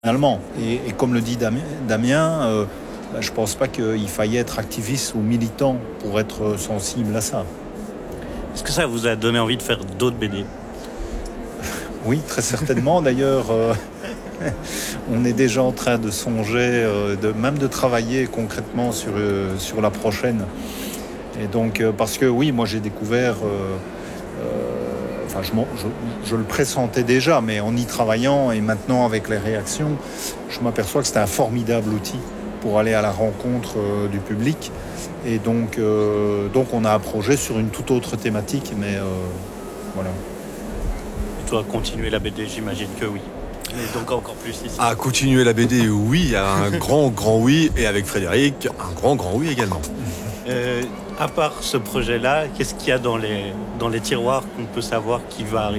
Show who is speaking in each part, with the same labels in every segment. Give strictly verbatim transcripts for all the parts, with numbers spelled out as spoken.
Speaker 1: Finalement. Et, et comme le dit Damien, Damien euh, bah, je ne pense pas qu'il faille être activiste ou militant pour être sensible à ça.
Speaker 2: Est-ce que ça vous a donné envie de faire d'autres B D ?
Speaker 1: Oui, très certainement. D'ailleurs, euh, on est déjà en train de songer, euh, de, même de travailler concrètement sur, euh, sur la prochaine. Et donc, euh, parce que oui, moi j'ai découvert... Euh, euh, Enfin, je, je, je le pressentais déjà, mais en y travaillant et maintenant avec les réactions, je m'aperçois que c'est un formidable outil pour aller à la rencontre euh, du public. Et donc, euh, donc, on a un projet sur une toute autre thématique, mais euh, voilà.
Speaker 2: Et toi, continuer la B D, j'imagine que oui. Et donc encore plus ici.
Speaker 3: À continuer la B D, oui, un grand, grand oui. Et avec Frédéric, un grand, grand oui également.
Speaker 2: Euh, à part ce projet-là, qu'est-ce qu'il y a dans les, dans les tiroirs qu'on peut savoir qui va arriver ?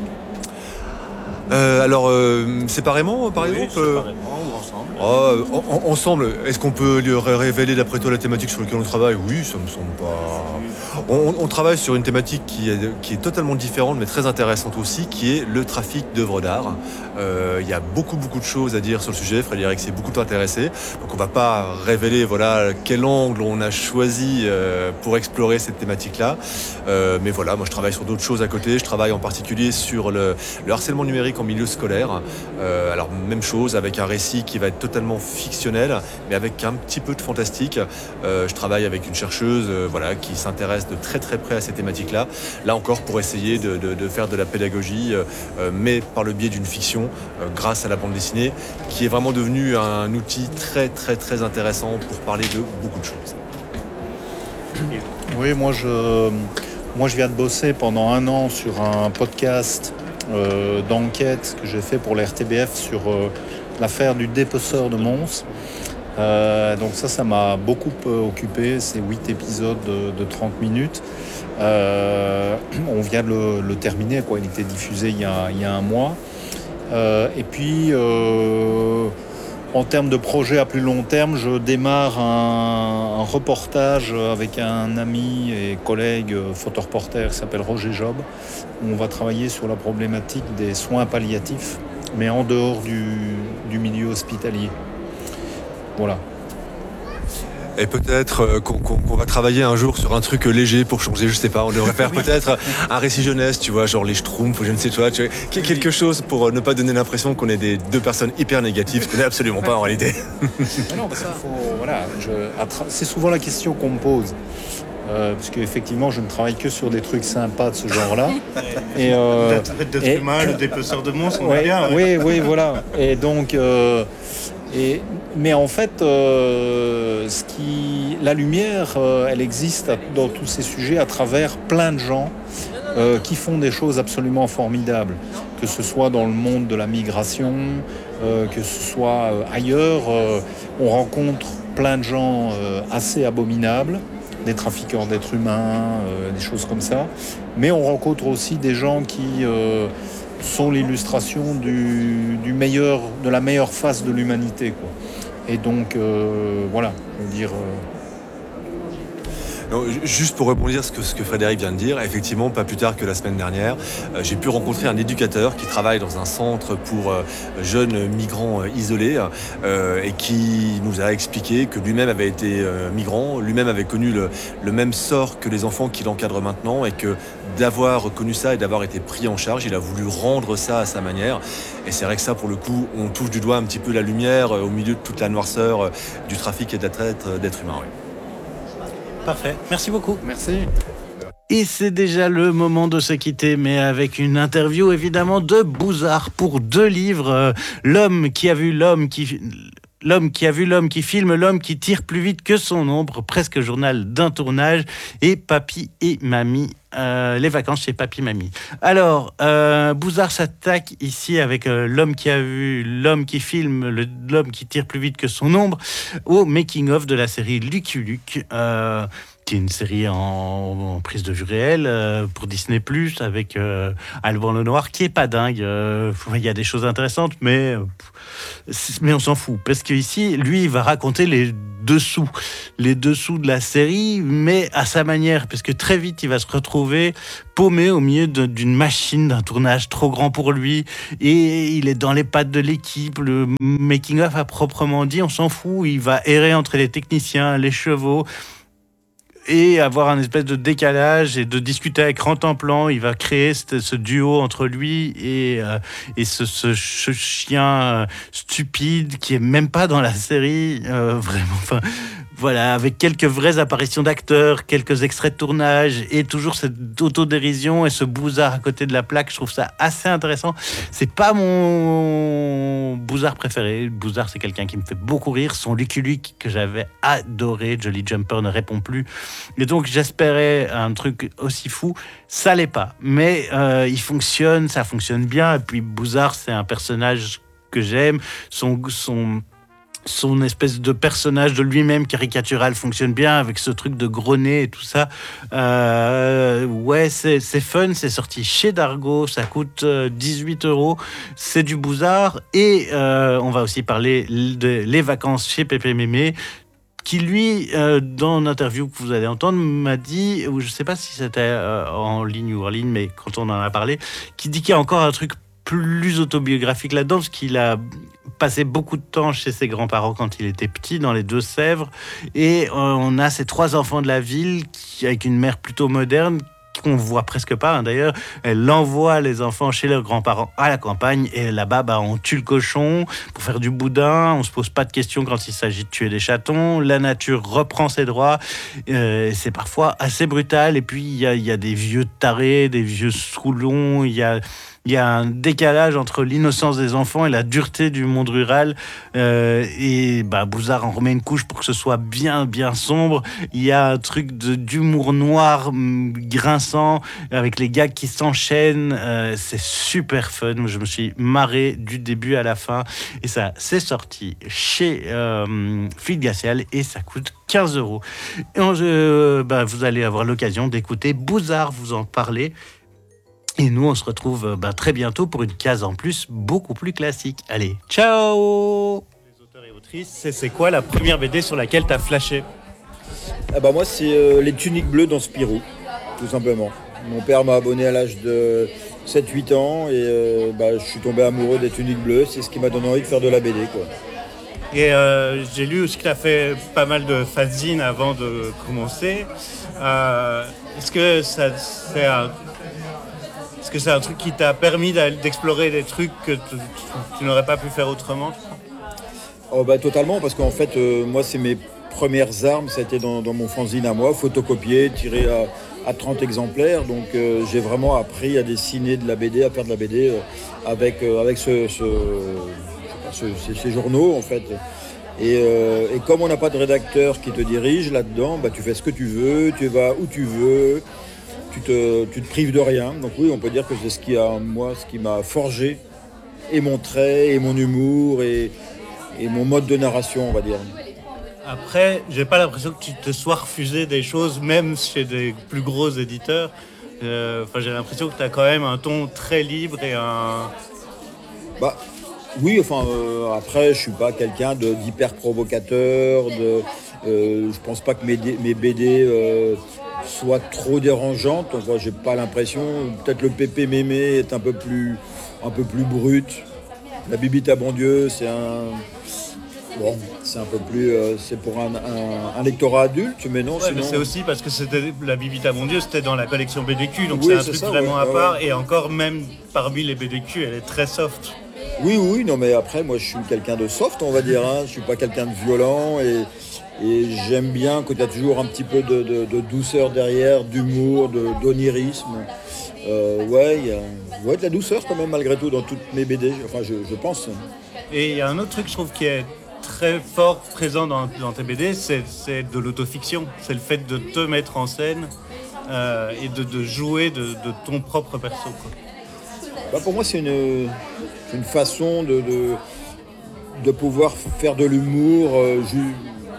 Speaker 3: euh, Alors, euh, séparément, par
Speaker 2: oui,
Speaker 3: exemple
Speaker 2: séparément ou ensemble.
Speaker 3: euh, en, en, Ensemble, est-ce qu'on peut lui révéler d'après toi la thématique sur laquelle on travaille ? Oui, ça me semble pas... On, on travaille sur une thématique qui est, qui est totalement différente, mais très intéressante aussi, qui est le trafic d'œuvres d'art. Euh, il y a beaucoup, beaucoup de choses à dire sur le sujet. Frédéric s'est beaucoup intéressé. Donc, on ne va pas révéler voilà, quel angle on a choisi euh, pour explorer cette thématique-là. Euh, mais voilà, moi, je travaille sur d'autres choses à côté. Je travaille en particulier sur le, le harcèlement numérique en milieu scolaire. Euh, alors, même chose, avec un récit qui va être totalement fictionnel, mais avec un petit peu de fantastique. Euh, je travaille avec une chercheuse euh, voilà, qui s'intéresse de très très près à ces thématiques-là. Là encore, pour essayer de, de, de faire de la pédagogie, euh, mais par le biais d'une fiction, euh, grâce à la bande dessinée, qui est vraiment devenue un outil très très très intéressant pour parler de beaucoup de choses.
Speaker 1: Oui, moi je, moi je viens de bosser pendant un an sur un podcast euh, d'enquête que j'ai fait pour la R T B F sur euh, l'affaire du dépeceur de Mons. Euh, donc ça, ça m'a beaucoup occupé, c'est huit épisodes de, de trente minutes. Euh, on vient de le, le terminer, quoi. Il était diffusé il y a, il y a un mois. Euh, et puis, euh, en termes de projet à plus long terme, je démarre un, un reportage avec un ami et collègue photoreporter qui s'appelle Roger Job, où on va travailler sur la problématique des soins palliatifs, mais en dehors du, du milieu hospitalier. Voilà.
Speaker 3: Et peut-être euh, qu'on, qu'on, qu'on va travailler un jour sur un truc léger pour changer, je sais pas, on devrait faire peut-être un récit jeunesse, tu vois, genre les Schtroumpfs ou je ne sais quoi, tu vois, quelque chose pour ne pas donner l'impression qu'on est des deux personnes hyper négatives, ce qu'on n'est absolument pas en réalité.
Speaker 1: Non, parce qu'il faut, voilà, je, c'est souvent la question qu'on me pose. Euh, parce qu'effectivement, je ne travaille que sur des trucs sympas de ce genre-là.
Speaker 2: Et euh, d'être et, humain, le dépeceur de monstres, on
Speaker 1: ouais,
Speaker 2: est bien.
Speaker 1: Oui, oui, voilà. Et donc, euh, et, mais en fait, euh, ce qui, la lumière, euh, elle existe dans tous ces sujets à travers plein de gens euh, qui font des choses absolument formidables. Que ce soit dans le monde de la migration, euh, que ce soit euh, ailleurs, euh, on rencontre plein de gens euh, assez abominables, des trafiquants d'êtres humains, euh, des choses comme ça. Mais on rencontre aussi des gens qui euh, sont l'illustration du, du meilleur, de la meilleure face de l'humanité, quoi. Et donc, euh, voilà, je veux dire... Euh,
Speaker 3: Non, juste pour rebondir ce que, ce que Frédéric vient de dire, effectivement, pas plus tard que la semaine dernière, euh, j'ai pu rencontrer un éducateur qui travaille dans un centre pour euh, jeunes migrants euh, isolés euh, et qui nous a expliqué que lui-même avait été euh, migrant, lui-même avait connu le, le même sort que les enfants qu'il encadre maintenant et que d'avoir connu ça et d'avoir été pris en charge, il a voulu rendre ça à sa manière. Et c'est vrai que ça, pour le coup, on touche du doigt un petit peu la lumière euh, au milieu de toute la noirceur euh, du trafic et de la traite d'êtres humains. Oui.
Speaker 2: Parfait, merci beaucoup.
Speaker 1: Merci.
Speaker 2: Et c'est déjà le moment de se quitter, mais avec une interview évidemment de Bouzard pour deux livres. L'homme qui a vu l'homme qui... L'homme qui a vu l'homme qui filme, l'homme qui tire plus vite que son ombre, presque journal d'un tournage, et Papy et Mamie, euh, les vacances chez Papy Mamie. Alors, euh, Bouzard s'attaque ici avec euh, l'homme qui a vu l'homme qui filme, le, l'homme qui tire plus vite que son ombre, au making-of de la série Lucky Luke, euh, qui est une série en, en prise de vue réelle euh, pour Disney+, avec euh, Alban Lenoir, qui est pas dingue. Il euh, y a des choses intéressantes, mais... Euh, Mais on s'en fout, parce qu'ici, lui, il va raconter les dessous, les dessous de la série, mais à sa manière, parce que très vite, il va se retrouver paumé au milieu de, d'une machine, d'un tournage trop grand pour lui, et il est dans les pattes de l'équipe, le making-of à proprement dit, on s'en fout, il va errer entre les techniciens, les chevaux, et avoir un espèce de décalage et de discuter à écran en plan. Il va créer ce, ce duo entre lui et, euh, et ce, ce, ce chien euh, stupide qui est même pas dans la série, euh, vraiment. Enfin, voilà, avec quelques vraies apparitions d'acteurs, quelques extraits de tournage et toujours cette autodérision et ce bouzard à côté de la plaque. Je trouve ça assez intéressant. C'est pas mon bouzard préféré. Bouzard, c'est quelqu'un qui me fait beaucoup rire. Son Lucky Luke que j'avais adoré, Jolly Jumper, ne répond plus. Et donc j'espérais un truc aussi fou. Ça l'est pas, mais euh, il fonctionne, ça fonctionne bien. Et puis Bouzard, c'est un personnage que j'aime. Son son son espèce de personnage de lui-même caricatural fonctionne bien avec ce truc de gros nez et tout ça. Euh, ouais, c'est, c'est fun, c'est sorti chez Dargo, ça coûte dix-huit euros, c'est du Bouzard. Et euh, on va aussi parler de Les Vacances chez Pépé Mémé, qui lui, euh, dans une interview que vous allez entendre, m'a dit, ou je ne sais pas si c'était euh, en ligne ou hors ligne, mais quand on en a parlé, qui dit qu'il y a encore un truc plus autobiographique là-dedans, parce qu'il a passé beaucoup de temps chez ses grands-parents quand il était petit, dans les Deux-Sèvres, et euh, on a ces trois enfants de la ville, qui, avec une mère plutôt moderne, qu'on voit presque pas, hein, d'ailleurs. Elle envoie les enfants chez leurs grands-parents à la campagne, et là-bas, bah, on tue le cochon pour faire du boudin, on se pose pas de questions quand il s'agit de tuer des chatons, la nature reprend ses droits, euh, c'est parfois assez brutal, et puis il y a, y a des vieux tarés, des vieux scoulons, il y a Il y a un décalage entre l'innocence des enfants et la dureté du monde rural. Euh, et bah, Bouzard en remet une couche pour que ce soit bien, bien sombre. Il y a un truc de, d'humour noir, grinçant, avec les gags qui s'enchaînent. Euh, c'est super fun. Je me suis marré du début à la fin. Et ça, c'est sorti chez euh, Fil Glacial et ça coûte quinze euros. Et on, euh, bah, vous allez avoir l'occasion d'écouter Bouzard vous en parler. Et nous, on se retrouve bah, très bientôt pour une case en plus beaucoup plus classique. Allez, ciao!
Speaker 4: Les auteurs et autrices, c'est, c'est quoi la première B D sur laquelle t'as flashé?
Speaker 5: Ah bah moi, c'est euh, Les Tuniques Bleues dans Spirou, tout simplement. Mon père m'a abonné à l'âge de sept huit ans et euh, bah, je suis tombé amoureux des Tuniques Bleues. C'est ce qui m'a donné envie de faire de la B D, quoi.
Speaker 4: Et euh, j'ai lu aussi que t'as fait pas mal de fanzines avant de commencer. Euh, est-ce que ça, c'est un... Est-ce que c'est un truc qui t'a permis d'explorer des trucs que tu, tu n'aurais pas pu faire autrement?
Speaker 5: Oh bah totalement, parce qu'en fait, euh, moi, c'est mes premières armes, ça a été dans, dans mon fanzine à moi, photocopié, tiré à, à trente exemplaires. Donc euh, j'ai vraiment appris à dessiner de la B D, à faire de la B D euh, avec, euh, avec ce, ce, ce, ces, ces journaux, en fait. Et, euh, et comme on n'a pas de rédacteur qui te dirige là-dedans, bah, tu fais ce que tu veux, tu vas où tu veux. Tu te, tu te prives de rien. Donc oui, on peut dire que c'est ce qui a, moi, ce qui m'a forgé, et mon trait, et mon humour, et, et mon mode de narration, on va dire.
Speaker 4: Après, j'ai pas l'impression que tu te sois refusé des choses, même chez des plus gros éditeurs. Euh, enfin, j'ai l'impression que tu as quand même un ton très libre et un...
Speaker 5: Bah, oui, enfin, euh, après, je suis pas quelqu'un de, d'hyper provocateur. De, euh, je pense pas que mes, mes B D... Euh, soit trop dérangeante, enfin, j'ai pas l'impression. Peut-être le Pépé Mémé est un peu plus, un peu plus brut. La Bibite à bon Dieu, c'est un, bon, c'est un peu plus, euh, c'est pour un, un, un lectorat adulte, mais non.
Speaker 4: Ouais,
Speaker 5: sinon...
Speaker 4: mais c'est aussi parce que c'était la Bibite à bon Dieu, c'était dans la collection B D Q, donc
Speaker 5: oui,
Speaker 4: c'est un
Speaker 5: c'est
Speaker 4: truc
Speaker 5: ça,
Speaker 4: vraiment
Speaker 5: ouais,
Speaker 4: à part.
Speaker 5: ouais.
Speaker 4: Et encore, même parmi les B D Q, elle est très soft.
Speaker 5: Oui, oui, non, mais après, moi, je suis quelqu'un de soft, on va dire. Hein. Je suis pas quelqu'un de violent et. Et j'aime bien qu'il y a toujours un petit peu de, de, de douceur derrière, d'humour, de, d'onirisme. Euh, ouais, il y a ouais, de la douceur quand même malgré tout dans toutes mes B D, enfin je, je pense.
Speaker 4: Et il y a un autre truc je trouve qui est très fort présent dans, dans tes B D, c'est, c'est de l'autofiction. C'est le fait de te mettre en scène euh, et de, de jouer de, de ton propre perso, quoi.
Speaker 5: Bah, pour moi c'est une, une façon de, de, de pouvoir faire de l'humour euh, ju-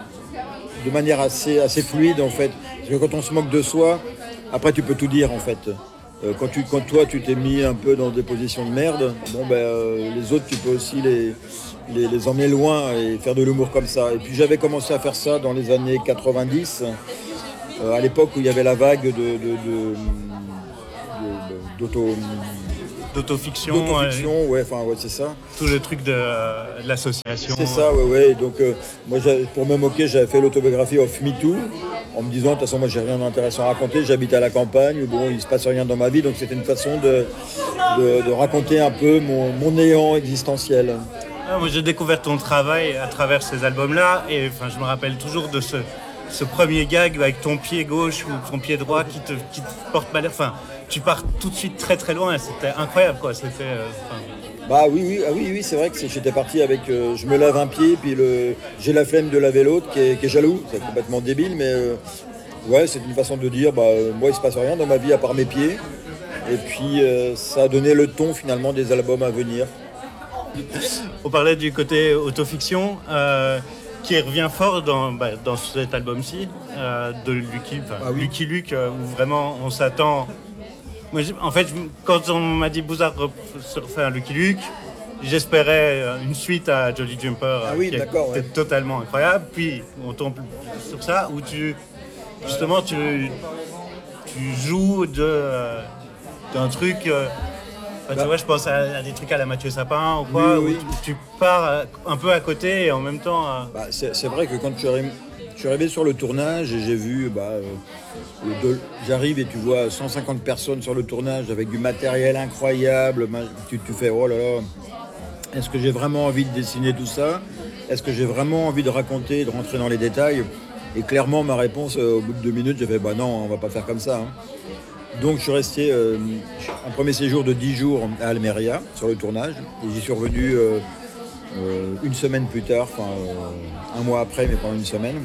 Speaker 5: de manière assez, assez fluide en fait. Parce que quand on se moque de soi, après tu peux tout dire en fait. euh, quand, tu, quand toi tu t'es mis un peu dans des positions de merde, bon ben euh, les autres tu peux aussi les, les, les emmener loin et faire de l'humour comme ça. Et puis j'avais commencé à faire ça dans les années quatre-vingt-dix, euh, à l'époque où il y avait la vague de, de, de, de, de d'auto
Speaker 4: D'autofiction,
Speaker 5: d'autofiction, ouais, enfin ouais, c'est ça.
Speaker 4: Tout le truc de, euh, de l'association.
Speaker 5: C'est ça, ouais, ouais. Donc euh, moi, pour me moquer, j'avais fait l'autobiographie of Me Too, en me disant de toute façon, moi, j'ai rien d'intéressant à raconter. J'habite à la campagne, bon, il se passe rien dans ma vie, donc c'était une façon de, de, de raconter un peu mon, mon néant existentiel.
Speaker 4: Ah, moi, j'ai découvert ton travail à travers ces albums-là, et enfin, je me rappelle toujours de ce, ce premier gag avec ton pied gauche ou ton pied droit qui te, qui te porte malheur. Enfin, tu pars tout de suite très très loin, c'était incroyable quoi. C'était, euh,
Speaker 5: bah oui, oui, ah oui, oui, c'est vrai que c'est, j'étais parti avec, euh, je me lave un pied, puis le, j'ai la flemme de laver l'autre qui est, qui est jaloux, c'est complètement débile, mais euh, ouais, c'est une façon de dire, bah euh, moi il se passe rien dans ma vie à part mes pieds, et puis euh, ça a donné le ton finalement des albums à venir.
Speaker 4: On parlait du côté autofiction. Euh, qui revient fort dans, bah, dans cet album-ci, euh, de Lucky, ah oui. Lucky Luke, euh, où vraiment on s'attend. Moi, en fait, quand on m'a dit Bouzard refait un Lucky Luke, j'espérais une suite à Jolly Jumper,
Speaker 5: ah oui,
Speaker 4: qui était ouais. totalement incroyable. Puis on tombe sur ça, où tu, justement, tu, tu joues de, euh, d'un truc. Euh, Enfin, bah, tu vois, je pense à, à des trucs à la Mathieu Sapin ou quoi, oui, oui. Où tu, tu pars un peu à côté et en même temps... Euh...
Speaker 5: Bah, c'est, c'est vrai que quand tu arrives, je suis arrivé sur le tournage et j'ai vu... Bah, euh, le, j'arrive et tu vois cent cinquante personnes sur le tournage avec du matériel incroyable. Tu, tu fais, oh là là, est-ce que j'ai vraiment envie de dessiner tout ça ? Est-ce que j'ai vraiment envie de raconter, de rentrer dans les détails ? Et clairement, ma réponse, euh, au bout de deux minutes, j'ai fait, bah non, on va pas faire comme ça. Hein. Donc je suis resté euh, un premier séjour de dix jours à Almeria sur le tournage et j'y suis revenu euh, euh, une semaine plus tard, enfin euh, un mois après mais pendant une semaine.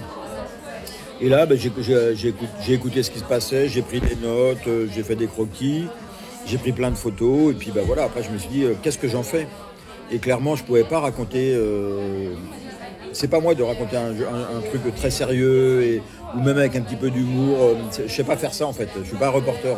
Speaker 5: Et là ben, j'ai, j'ai, j'ai, écouté, j'ai écouté ce qui se passait, j'ai pris des notes, euh, j'ai fait des croquis, j'ai pris plein de photos et puis ben, voilà, après je me suis dit euh, qu'est-ce que j'en fais ? Et clairement je ne pouvais pas raconter, euh, c'est pas moi de raconter un, un, un truc très sérieux et ou même avec un petit peu d'humour. Je sais pas faire ça en fait, je suis pas un reporter.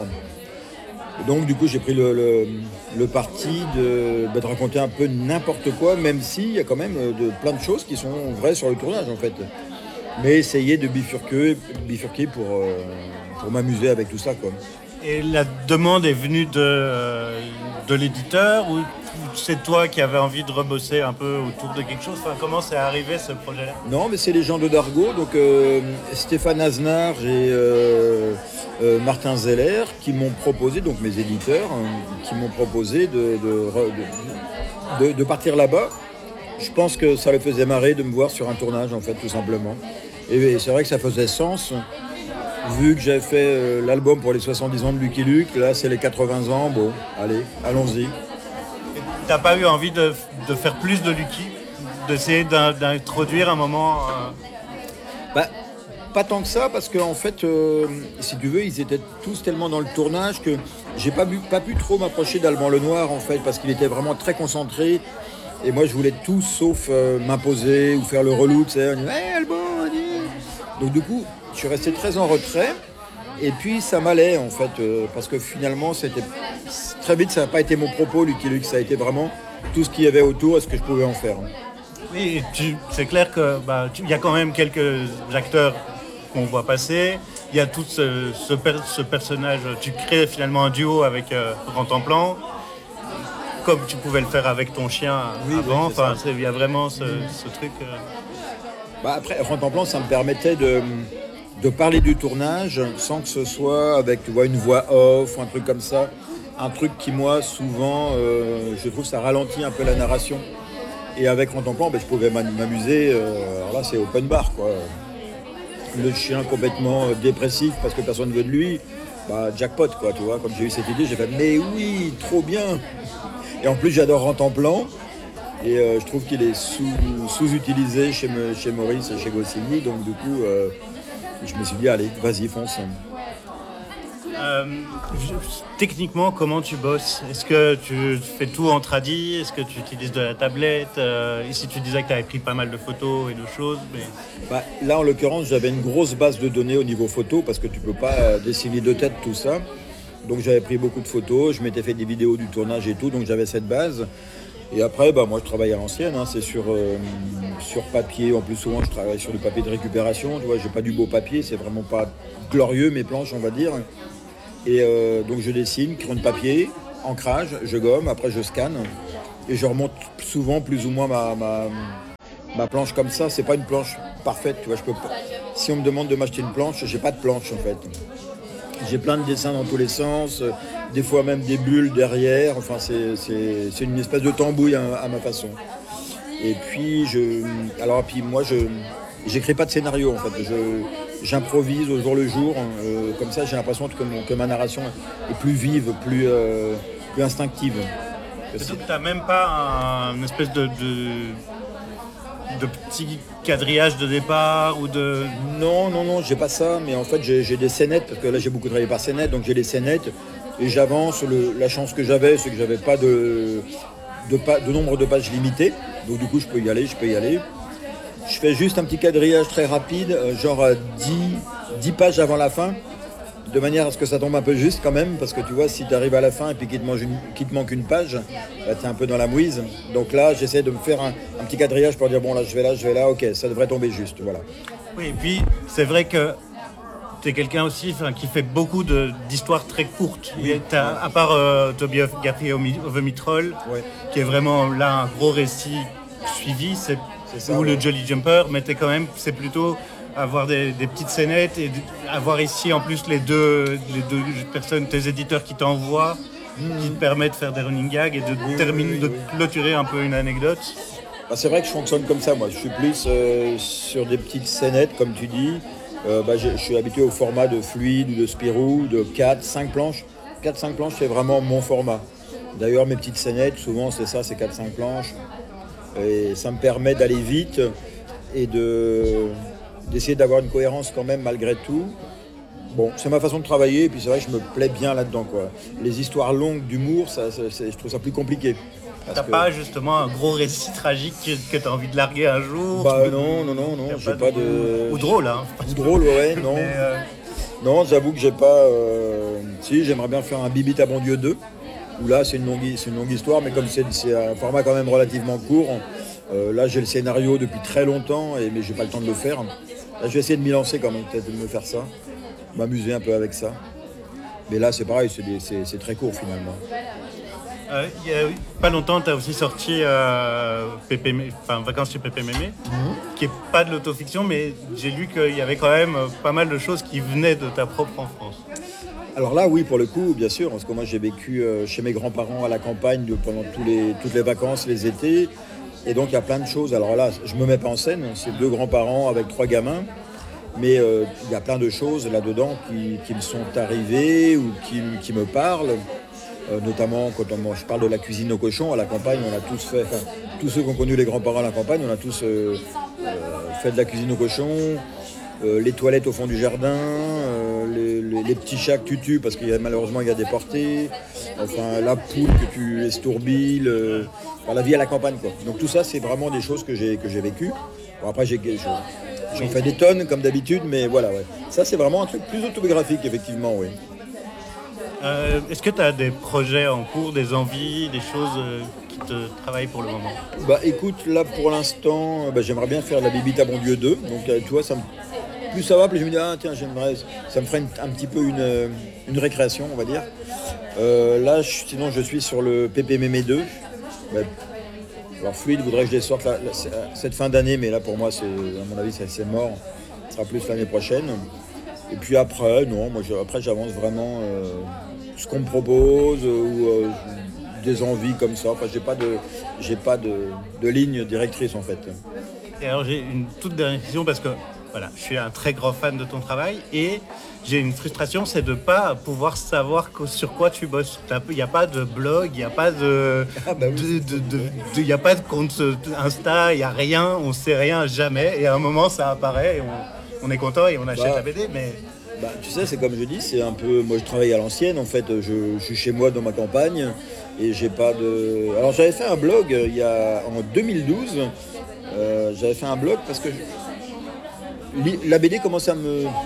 Speaker 5: Donc du coup j'ai pris le, le, le parti de, de raconter un peu n'importe quoi, même s'il y a quand même de, plein de choses qui sont vraies sur le tournage en fait. Mais essayer de bifurquer, bifurquer pour, pour m'amuser avec tout ça quoi.
Speaker 4: Et la demande est venue de, de l'éditeur ou c'est toi qui avais envie de rebosser un peu autour de quelque chose ? Enfin, comment c'est arrivé ce projet-là ?
Speaker 5: Non, mais c'est les gens de Dargaud, donc euh, Stéphane Aznar et euh, euh, Martin Zeller qui m'ont proposé, donc mes éditeurs, hein, qui m'ont proposé de, de, de, de, de partir là-bas. Je pense que ça les faisait marrer de me voir sur un tournage, en fait, tout simplement. Et c'est vrai que ça faisait sens. Vu que j'avais fait euh, l'album pour les soixante-dix ans de Lucky Luke, là c'est les quatre-vingts ans, bon, allez, allons-y.
Speaker 4: T'as pas eu envie de, de faire plus de Lucky, d'essayer d'introduire un moment euh...
Speaker 5: bah, pas tant que ça, parce qu'en en fait, euh, si tu veux, ils étaient tous tellement dans le tournage que j'ai pas, bu, pas pu trop m'approcher d'Alban Lenoir, en fait, parce qu'il était vraiment très concentré. Et moi, je voulais tout sauf euh, m'imposer ou faire le relou, tu sais, on dit hey, Alban, donc du coup, je suis resté très en retrait. Et puis ça m'allait en fait, euh, parce que finalement c'était très vite, ça n'a pas été mon propos Lucky Luke, ça a été vraiment tout ce qu'il y avait autour et ce que je pouvais en faire.
Speaker 4: Oui, tu, c'est clair que bah, tu, y a quand même quelques acteurs qu'on voit passer, il y a tout ce, ce, per, ce personnage, tu crées finalement un duo avec euh, Rantanplan, comme tu pouvais le faire avec ton chien oui, avant, oui, enfin il y a vraiment ce, ce truc... Euh...
Speaker 5: Bah, après Rantanplan ça me permettait de... de parler du tournage sans que ce soit avec tu vois, une voix off ou un truc comme ça. Un truc qui, moi, souvent, euh, je trouve ça ralentit un peu la narration. Et avec Rantanplan, ben, je pouvais m'amuser. Euh, alors là, c'est open bar, quoi. Le chien complètement dépressif parce que personne ne veut de lui. Bah, jackpot, quoi, tu vois. Quand j'ai eu cette idée, j'ai fait « Mais oui, trop bien !» Et en plus, j'adore Rantanplan. Et euh, je trouve qu'il est sous, sous-utilisé chez, me, chez Maurice et chez Goscinny. Donc, du coup... Euh, je me suis dit, allez, vas-y, fonce.
Speaker 4: Euh, je, techniquement, comment tu bosses ? Est-ce que tu fais tout en tradi ? Est-ce que tu utilises de la tablette ? euh, Ici, tu disais que tu avais pris pas mal de photos et de choses. Mais...
Speaker 5: Bah, là, en l'occurrence, j'avais une grosse base de données au niveau photo parce que tu ne peux pas dessiner de tête tout ça. Donc j'avais pris beaucoup de photos, je m'étais fait des vidéos du tournage et tout, donc j'avais cette base. Et après, bah, moi je travaille à l'ancienne, hein, c'est sur, euh, sur papier. En plus souvent je travaille sur du papier de récupération, tu vois, j'ai pas du beau papier, c'est vraiment pas glorieux mes planches on va dire. Et euh, donc je dessine, crayon de papier, ancrage, je gomme, après je scanne. Et je remonte souvent plus ou moins ma, ma, ma planche comme ça, c'est pas une planche parfaite, tu vois, je peux pas. Si on me demande de m'acheter une planche, j'ai pas de planche en fait. J'ai plein de dessins dans tous les sens, euh, des fois même des bulles derrière, enfin c'est, c'est, c'est une espèce de tambouille à, à ma façon. Et puis je. Alors puis moi je j'écris pas de scénario en fait, je, j'improvise au jour le jour, euh, comme ça j'ai l'impression que, mon, que ma narration est plus vive, plus, euh, plus instinctive.
Speaker 4: Donc tu n'as même pas un, une espèce de, de, de petit quadrillage de départ ou de...
Speaker 5: Non, non, non, j'ai pas ça, mais en fait j'ai, j'ai des scénettes, parce que là j'ai beaucoup travaillé par scénettes, donc j'ai des scénettes et j'avance. Le, la chance que j'avais, c'est que j'avais pas de, de, de nombre de pages limité, donc du coup je peux y aller, je peux y aller. Je fais juste un petit quadrillage très rapide, genre dix, dix pages avant la fin, de manière à ce que ça tombe un peu juste quand même, parce que tu vois, si tu arrives à la fin et puis qu'il te, mange une, qu'il te manque une page, bah, tu es un peu dans la mouise. Donc là, j'essaie de me faire un, un petit quadrillage pour dire, bon là, je vais là, je vais là, ok, ça devrait tomber juste, voilà.
Speaker 4: Oui, et puis c'est vrai que tu es quelqu'un aussi qui fait beaucoup de, d'histoires très courtes. Oui. T'as, à part euh, Autobiography of a Meatball, ouais. qui est vraiment là un gros récit suivi, c'est, c'est ça, ou ouais. le Jolly Jumper, mais t'es quand même, c'est plutôt... avoir des, des petites scénettes et avoir ici en plus les deux, les deux personnes, tes éditeurs qui t'envoient, mmh. qui te permettent de faire des running gags et de, oui, terminer, oui, oui, de oui. clôturer un peu une anecdote.
Speaker 5: Bah, c'est vrai que je fonctionne comme ça, moi. Je suis plus euh, sur des petites scénettes, comme tu dis. Euh, bah, je, je suis habitué au format de Fluide ou de Spirou, de quatre, cinq planches. quatre cinq planches, c'est vraiment mon format. D'ailleurs, mes petites scénettes, souvent, c'est ça, c'est quatre cinq planches. Et ça me permet d'aller vite et de... d'essayer d'avoir une cohérence quand même malgré tout. Bon, c'est ma façon de travailler et puis c'est vrai que je me plais bien là-dedans, quoi. Les histoires longues d'humour, ça, ça, je trouve ça plus compliqué.
Speaker 4: T'as que... pas justement un gros récit tragique que, que t'as envie de larguer un jour?
Speaker 5: Bah non, non, non, non, j'ai pas, pas de... de...
Speaker 4: Ou drôle, hein.
Speaker 5: Ou drôle, ouais, non. Mais euh... Non, j'avoue que j'ai pas... Euh... Si, j'aimerais bien faire un Bibit à bon Dieu deux, où là c'est une longue, c'est une longue histoire, mais comme c'est, c'est un format quand même relativement court, euh, là j'ai le scénario depuis très longtemps, et, mais j'ai pas le temps de le faire. Là, je vais essayer de m'y lancer quand même, peut-être de me faire ça, m'amuser un peu avec ça. Mais là, c'est pareil, c'est, des, c'est, c'est très court finalement.
Speaker 4: Euh, il y a pas longtemps, tu as aussi sorti euh, Pépé, enfin, Vacances chez Pépé Mémé, mm-hmm. qui n'est pas de l'autofiction, mais j'ai lu qu'il y avait quand même pas mal de choses qui venaient de ta propre enfance.
Speaker 5: Alors là, oui, pour le coup, bien sûr, parce que moi, j'ai vécu euh, chez mes grands-parents à la campagne de, pendant tous les, toutes les vacances, les étés. Et donc, il y a plein de choses. Alors là, je ne me mets pas en scène, c'est deux grands-parents avec trois gamins. Mais euh, il y a plein de choses là-dedans qui, qui me sont arrivées ou qui, qui me parlent. Euh, notamment, quand on, moi, je parle de la cuisine au cochon, à la campagne, on a tous fait... Enfin, tous ceux qui ont connu les grands-parents à la campagne, on a tous euh, euh, fait de la cuisine au cochon. Euh, les toilettes au fond du jardin, euh, les, les, les petits chats que tu tues parce qu'il y a, malheureusement il y a déporté, enfin la poule que tu estourbilles, euh, enfin, la vie à la campagne, quoi. Donc tout ça c'est vraiment des choses que j'ai, que j'ai vécues. Bon, après j'ai, je, j'en fais des tonnes comme d'habitude, mais voilà, ouais. Ça c'est vraiment un truc plus autobiographique effectivement, oui.
Speaker 4: Euh, est-ce que tu as des projets en cours, des envies, des choses euh, qui te travaillent pour le moment?
Speaker 5: Bah écoute, là pour l'instant, bah, j'aimerais bien faire la Bibite à bon Dieu deux, donc euh, tu vois ça me... Plus ça va, plus je me dis, ah tiens, j'aimerais, ça me ferait une, un petit peu une, une récréation, on va dire. Euh, là, je, sinon, je suis sur le Pépé Mémé deux. Ben, alors, Fluide voudrait que je les sorte la, la, cette fin d'année, mais là, pour moi, c'est, à mon avis, c'est, c'est mort. Ce sera plus l'année prochaine. Et puis après, non, moi, je, après, j'avance vraiment euh, ce qu'on me propose ou euh, des envies comme ça. Enfin, j'ai pas de, j'ai pas de, de ligne directrice, en fait.
Speaker 4: Et alors, j'ai une toute dernière question parce que voilà, je suis un très grand fan de ton travail et j'ai une frustration, c'est de ne pas pouvoir savoir sur quoi tu bosses. Il n'y a pas de blog, il n'y a pas de, ah bah oui. de, de, de, de, y a pas de compte Insta, il n'y a rien, on ne sait rien jamais. Et à un moment, ça apparaît et on, on est content et on achète bah, la B D. Mais...
Speaker 5: Bah, tu sais, c'est comme je dis, c'est un peu... Moi, je travaille à l'ancienne. En fait, je, je suis chez moi dans ma campagne et j'ai pas de... Alors, j'avais fait un blog il y a, en deux mille douze. Euh, j'avais fait un blog parce que... Je... La B D commençait à me,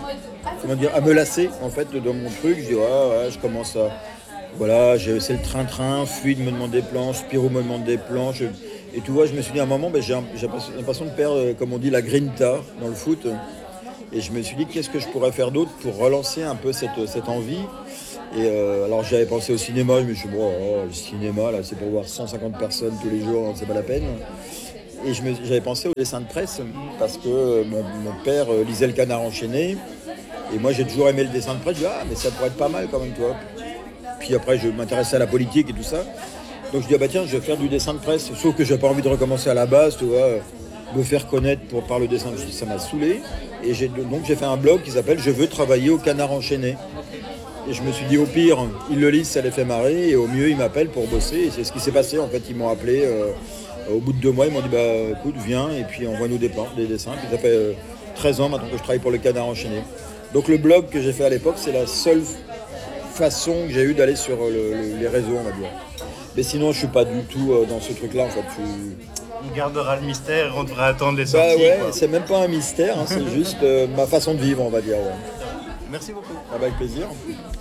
Speaker 5: comment dire, à me lasser en fait dans mon truc. Je dis ouais, ouais, je commence à, voilà, j'ai- c'est le train-train, Fluide me demande des planches, Spirou me demande des planches. Et tu vois, je me suis dit à un moment, ben, j'ai, un- j'ai l'impression de perdre, euh, comme on dit, la grinta dans le foot. Et je me suis dit, qu'est-ce que je pourrais faire d'autre pour relancer un peu cette, cette envie. Et euh, alors j'avais pensé au cinéma, je me suis dit, bon, oh, le cinéma, là, c'est pour voir cent cinquante personnes tous les jours, c'est pas la peine. Et je me- j'avais pensé au dessin de presse, parce que euh, mon, mon père euh, lisait Le Canard enchaîné. Et moi, j'ai toujours aimé le dessin de presse. Je dis, ah, mais ça pourrait être pas mal quand même, toi. Puis après, je m'intéressais à la politique et tout ça. Donc je dis, ah bah tiens, je vais faire du dessin de presse. Sauf que j'ai pas envie de recommencer à la base, tu vois, me faire connaître pour, par le dessin. Je dis, ça m'a saoulé. Et j'ai, donc j'ai fait un blog qui s'appelle Je veux travailler au Canard enchaîné. Et je me suis dit, au pire, ils le lisent, ça les fait marrer. Et au mieux, ils m'appellent pour bosser. Et c'est ce qui s'est passé. En fait, ils m'ont appelé euh, au bout de deux mois. Ils m'ont dit, bah écoute, viens. Et puis envoie-nous des plans, des dessins. Puis ça fait euh, treize ans maintenant que je travaille pour le Canard enchaîné. Donc le blog que j'ai fait à l'époque, c'est la seule façon que j'ai eu d'aller sur le- le- les réseaux, on va dire. Mais sinon, je suis pas du tout euh, dans ce truc-là, en fait. Je suis-
Speaker 4: On gardera le mystère et on devra attendre les
Speaker 5: Bah
Speaker 4: sorties.
Speaker 5: ouais,
Speaker 4: quoi.
Speaker 5: c'est même pas un mystère, hein, c'est juste euh, ma façon de vivre, on va dire. Ouais.
Speaker 4: Merci beaucoup.
Speaker 5: Ah bah, avec plaisir.